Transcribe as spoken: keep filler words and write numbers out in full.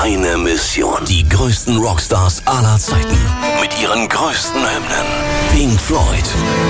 Eine Mission. Die größten Rockstars aller Zeiten. Mit ihren größten Hymnen. Pink Floyd.